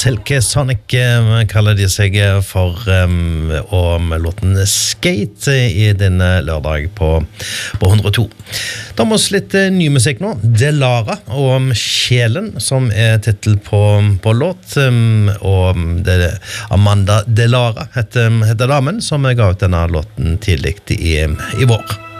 Silke Sonic kaller de seg for, og med låten Skate i denne lørdag på 102. Da må vi litt ny musikk nå. Delara og Sjelen, som titel på låt, og det Amanda Delara heter damen som ga ut denne låten tidlig i vår.